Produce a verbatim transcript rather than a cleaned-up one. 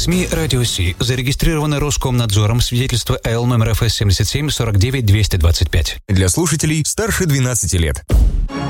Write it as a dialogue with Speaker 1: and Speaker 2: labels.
Speaker 1: СМИ «Радио Си». Зарегистрировано Роскомнадзором. Свидетельство Эл номер эф эс семьдесят семь сорок девять двести двадцать пять.
Speaker 2: Для слушателей старше двенадцати лет.